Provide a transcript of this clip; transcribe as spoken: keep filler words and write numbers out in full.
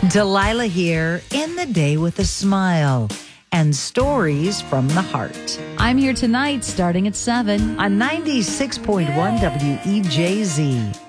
Delilah here in the day with a smile and stories from the heart. I'm here tonight starting at seven On ninety-six point one W E J Z.